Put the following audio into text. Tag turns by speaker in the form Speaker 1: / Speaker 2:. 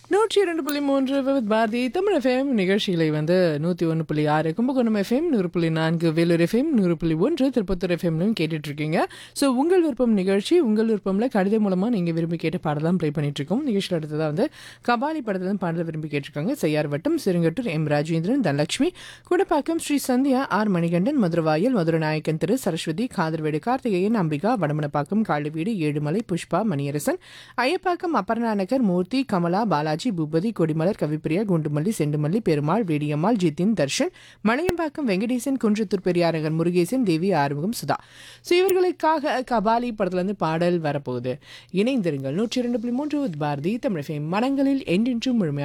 Speaker 1: 102.3 with Bharathi Tamil FM நிகழ்ச்சிகளை 101.6 Kumbakonam FM 100.4 Vellore FM 100.1 Tirupattur எஃப்எம்லையும் கேட்டுட்டு இருக்கீங்க. ஸோ உங்கள் விருப்பம் நிகழ்ச்சி உங்கள் விருப்பம்ல கடிதம் மூலமாக நீங்கள் விரும்பி கேட்ட பாடலாம் ப்ளே பண்ணிட்டு இருக்கோம். நிகழ்ச்சியில் அடுத்ததாக கபாலி படத்தில் பாடல் விரும்பி கேட்டிருக்காங்க. செய்யார் வட்டம் சிறுங்கட்டூர் எம் ராஜேந்திரன் தனலட்சுமி குடப்பாக்கம் ஸ்ரீ சந்தியா ஆர் மணிகண்டன் மதுரவாயல் மதுரநாயக்கன் திரு சரஸ்வதி காதர்வேடு கார்த்திகேயன் அம்பிகா வடமனப்பாக்கம் காளிவீடு ஏழுமலை புஷ்பா மணியரசன் ஐயப்பாக்கம் அப்பர்ணாநகர் மூர்த்தி கமலா பாலாஜி பூபதி கொடிமலர் கவிப்பிரியா குண்டுமல்லி செண்டுமல்லி பெருமாள் வேடியம்மாள் ஜித்தின் தர்ஷன் மலையம்பாக்கம் வெங்கடேசன் குன்றத்தூர் பெரியாரங்கன் முருகேசன் தேவி ஆறுமுகம் சுதா. ஸோ இவர்களுக்காக கபாலி படத்துலேருந்து பாடல் வரப்போகுது. இணைந்திருங்கள் 102.3 பாரதி தமிழ் எஃப்எம் மனங்களில் என்றென்றும் முழுமையான